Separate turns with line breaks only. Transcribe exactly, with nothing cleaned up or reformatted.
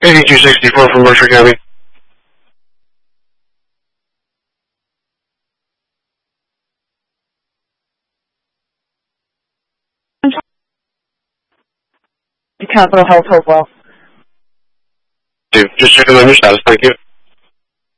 fifty-two sixty-four from Mercer County.
Capital Health Hopewell.
Just checking on your status. Thank you.